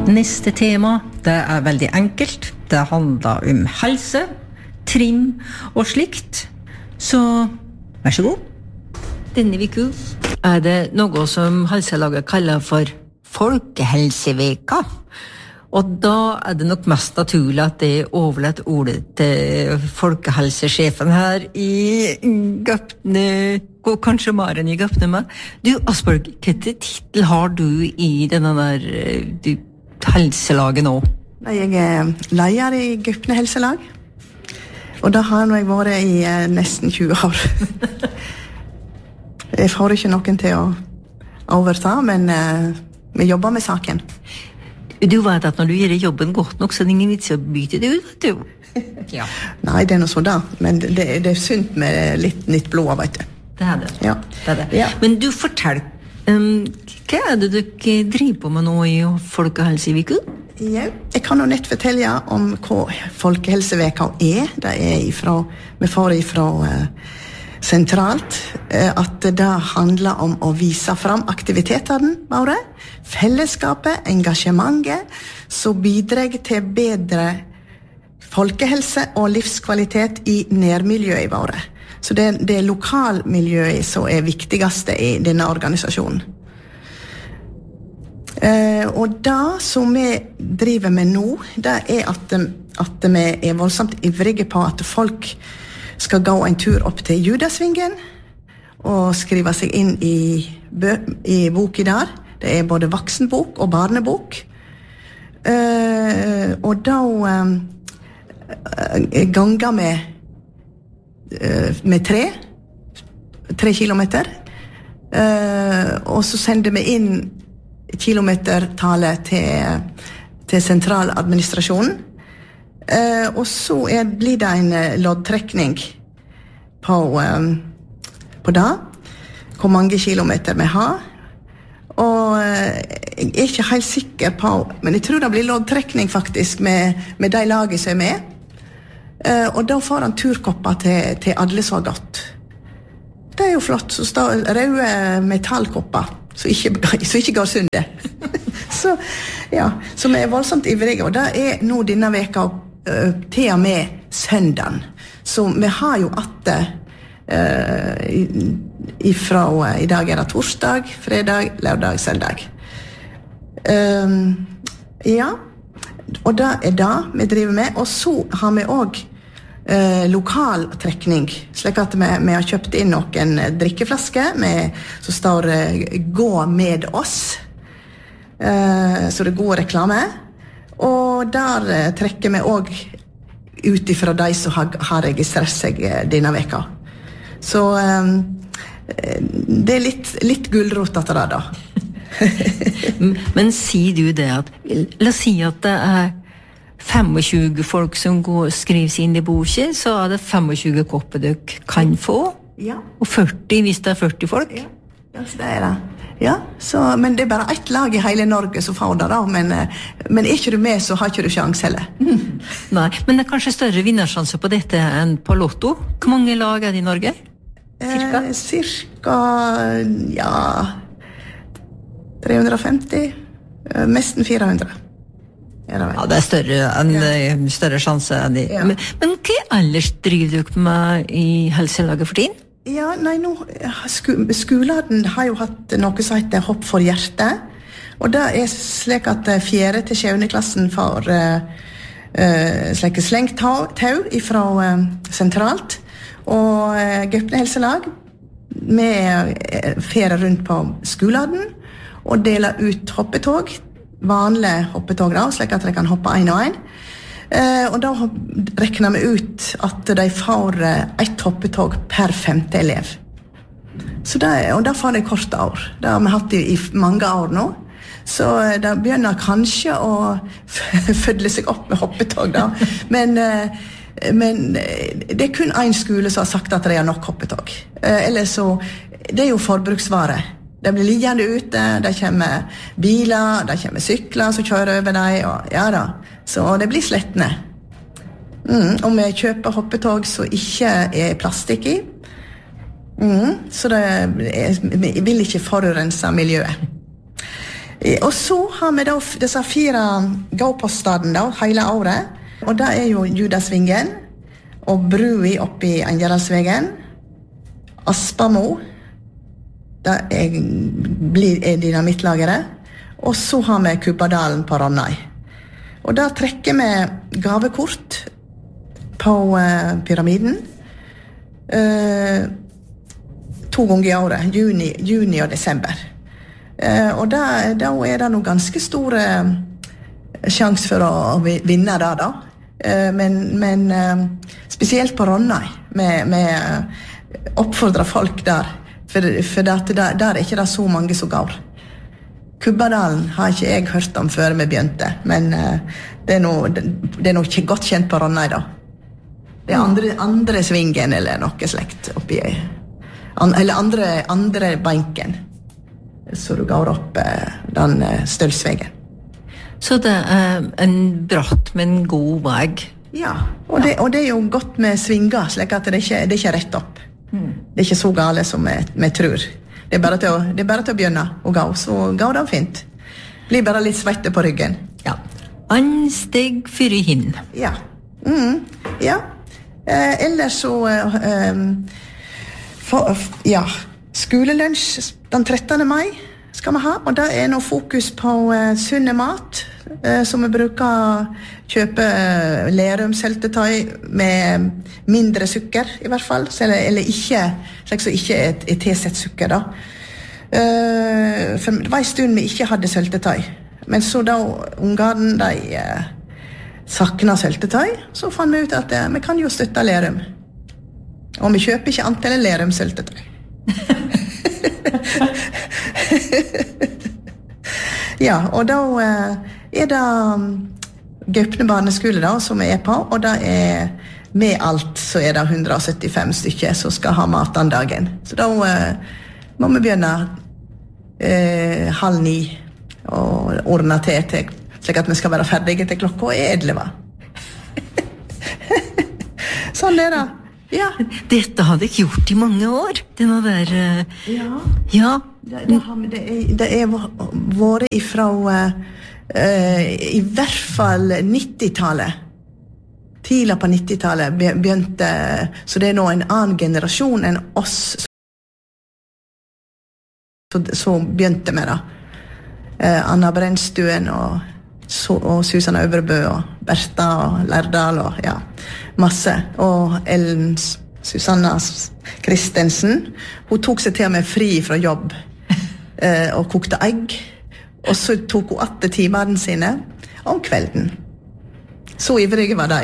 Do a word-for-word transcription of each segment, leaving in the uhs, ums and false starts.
Neste tema, det er veldig enkelt. Det handler om helse, trim og slikt. Så vær så god. Denne viku er det noe som Helselaget kaller for Folkehelseveka. Og da er det nok mest naturlig at det overlater ordet til folkehelsesjefen her i Gøpne, og kanskje Maren i Gøpne. Du, Asborg, hvilken titel har du i denne der du, helselaget nå? Jeg er leder i Gøpne helselag, og da har jeg vært i eh, nesten tjue år. Jeg får ikke noen til å overta, men eh, vi jobber med saken. Du vet at når du gjør jobben godt nok, så er det ingen vits å bytte det ut, du. Ja. Nei, det er noe sånn da, men det, det er sunt med litt nytt blod, vet du. Det er det. Ja. Det er det. Ja. Men du, fortell, um, hva er det dere driver på med nå i Folkehelseviku? Ja, jeg kan jo nett fortelle om hva Folkehelseveka er. Det er ifra, vi får ifra uh, sentralt, uh, at det handler om å vise fram aktivitetene våre, fellesskapet, engasjementet, som bidrar til bedre folkehelse og livskvalitet i nærmiljøet våre. Så det, det er lokalmiljøet som er viktigste i denne organisasjonen. Uh, og det som vi driver med nå, det er at, at vi er voldsomt ivrige på at folk skal gå en tur opp til Judasvingen og skrive seg inn i, bø, i boken der. Det er både voksenbok og barnebok. Uh, og da uh, ganger med, uh, med tre, tre kilometer. Uh, og så sender vi inn kilometertallet til, til sentraladministrasjonen. Uh, og så er, blir det en uh, loddtrekning på, um, på det, hvor mange kilometer vi har. Og uh, jeg er ikke helt sikker på, men jeg tror det blir loddtrekning faktisk med, med de laget som er med. Uh, og da får han turkopper til, til alle som har gått. Det er jo flott, så står røde metallkopper, så ikke, så ikke går sunde. så, ja, så vi er voldsomt ivrige, og det er nå denne veka uh, til og med søndagen. Så vi har jo at uh, ifra uh, i dag er det torsdag, fredag, lørdag, søndag. Um, ja, og det er det vi driver med, og så har vi også Uh, lokal trekning, slik at vi, vi har kjøpt inn noen drikkeflasker med, som står uh, gå med oss, uh, så det er god reklame, og der uh, trekker vi også ut ifra de som har, har registrert seg uh, denne veka. Så um, det er litt, litt gulrot at det da. Men sier du det at, la oss si at det er tjuefem folk som går, skriver seg inn i boken, så er det tjuefem kopper dere kan få, ja. Og førti hvis det er førti folk. Ja, ja så det er det. Ja, så, men det er bare ett lag i hele Norge som får det da, men, men er ikke du med, så har ikke du sjans heller. Mm. Nei, men det er kanskje større vinnersjanse på dette enn på Lotto. Hvor mange lag er det i Norge? Cirka? Eh, cirka, ja, tre hundre og femti, eh, nesten fire hundre. Ja, det er større, enn, ja. større sjanse enn de. Ja. Men, men hva ellers driver dere med i helselaget for tiden? Ja, nei, nå, sku, skolen har jo hatt noe som heter Hopp for hjertet, og det er slik at fjerde til sjuende klassen får uh, uh, slik slengt tau, tau fra uh, sentralt, og uh, Gøpne helselag med uh, ferie rundt på skolen og deler ut hoppetog, vanlige hoppetog da, slik at de kan hoppe en og en. Eh, og da rekner vi ut at de får eh, ett hoppetog per femte elev. Så det, og da får de korte år. Det har vi hatt i, i mange år nå. Så eh, det begynner kanskje å fødle seg opp med hoppetog da. Men, eh, men det er kun en skole som har sagt at det er nok hoppetog. Eh, eller så, det er jo forbruksvare. Det blir liggende ute, det kommer biler, det kommer sykler som kjører over dem, og ja da, så det blir slettende. Mm, og vi kjøper hoppetog som ikke er plastikk i, mm, så det er, vi vil ikke forurense miljøet. Og så har vi da disse fire gåpostadene da, hele året. Og det er jo Judasvingen, og Brui oppe i Angeralsvegen, Aspamo, det er, blir, er dynamittlageret, og så har vi Kubbadalen på Ronnai. Og da trekker vi gavekort på uh, pyramiden, uh, to ganger i året, juni, juni og desember. Uh, og da, da er det noe ganske store sjans for å, å vinne det da. Uh, men men uh, spesielt på Ronnai, med, med oppfordrer folk der, for, for det, der, der er ikke det så mange som går. Kubbadalen har ikke jeg hørt om før vi begynte, men uh, det er noe, det er noe ikke godt kjent på Ronnai da. Det er andre, andre svingen eller noe slekt oppi, an, eller andre, andre banken. Så du går opp eh, den eh, stølsvegen. Så det er en bratt, men god vei? Ja, og, ja. Det, og det er jo godt med svinger, slik at det ikke det er ikke rett opp. Mm. Det er ikke så gale som vi, vi tror. Det er, bare til å, det er bare til å begynne å gå, så går det fint. Blir bare litt svette på ryggen. Ja, ansteg for hinn. Ja, mm, ja. Eh, ellers så... Eh, for, ja... Skolelunsj den trettende mai skal vi ha, og det er noe fokus på uh, sunne mat, uh, som vi bruker kjøpe uh, lerumseltetøy med mindre sukker, i hvert fall, så, eller, eller ikke, slik som ikke er, er tilsett sukker da. Uh, for det var en stund vi ikke hadde søltetøy, men så da ungene de uh, sakna søltetøy, så fant vi ut at uh, vi kan jo støtte lerum. Og vi kjøper ikke antallet lerumseltetøy. Ja, og da uh, er det um, Gaupne barneskole da, som vi er på, og da er med alt så er det one hundred seventy-five stykker som skal ha mat den dagen. Så da uh, må vi begynne uh, halv ni og ordne til, til slik at vi skal være ferdige til klokka er elleve. Sånn er det. Ja. Dette hadde jeg gjort i mange år. Denne der... Uh, ja. Ja. Det, det, har, det, er, det er vært ifra uh, uh, i hvert fall nittitallet. Tidlig på nittitallet begynte, så det er nå en annen generasjon enn oss så, så begynte med det. Uh, Anna Brennstuen og, så, og Susanne Øvrebø og Bertha og Lærdal og ja, masse. Og Ellen Susanna Kristensen, hun tok seg til og med fri fra jobb uh, og kokte egg. Og så tok hun atte timene sine om kvelden. Så ivrige var de.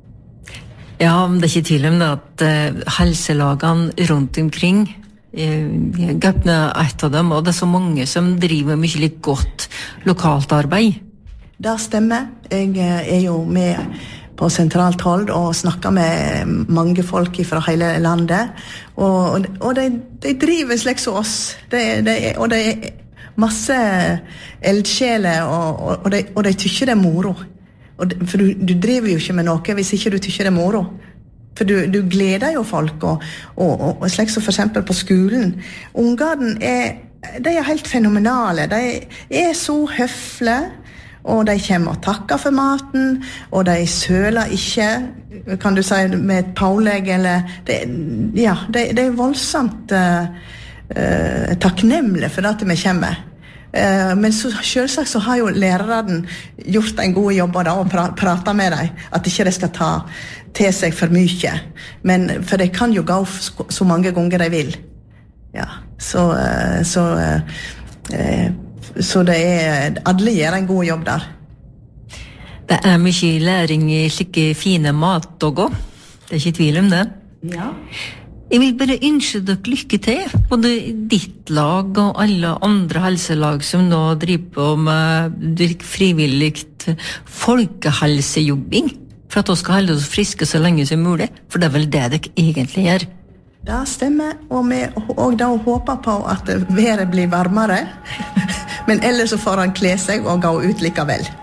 Ja, men det er ikke tvil om det at uh, helselagene rundt omkring uh, Gaupne er et av dem, og det er så mange som driver mye litt godt lokalt arbeid. Det stemmer. Jeg er jo med på sentralt hold og snakker med mange folk fra hele landet. Og, og de, de driver slik som oss. De, de, og det er masse eldsjeler, og, og, og, de, og de tykker det er moro. Og de, for du, du driver jo ikke med noe hvis ikke du tykker det er moro. For du, du gleder jo folk, og, og, og, og slik som for eksempel på skolen. Ungene er, de er helt fenomenale. De er så høflige, og de kommer og takker for maten, og de søler ikke, kan du si, med et pålegg, eller det, ja, de, de er voldsomt uh, uh, takknemlige for at vi kommer. Uh, men så, selvsagt så har jo læreren gjort en god jobb da, og pra, pratet med dem, at ikke de skal ta til seg for mye. Men, for de kan jo gå så mange ganger de vil. Ja, så... Uh, så uh, uh, Så det er, alle gjør en god jobb der. Det er mye læring i slike fine mat og gå. Det er ikke tvil om det. Ja. Jeg vil bare ønske dere lykke til, både ditt lag og alle andre helselag som nå driver på med frivilligt folkehelsejobbing, for at dere skal holde oss friske så lenge som mulig, for det er vel det dere egentlig gjør. Det stemmer, og vi og da håper på at været blir varmere, men ellers så får han kle seg og gå ut likevel.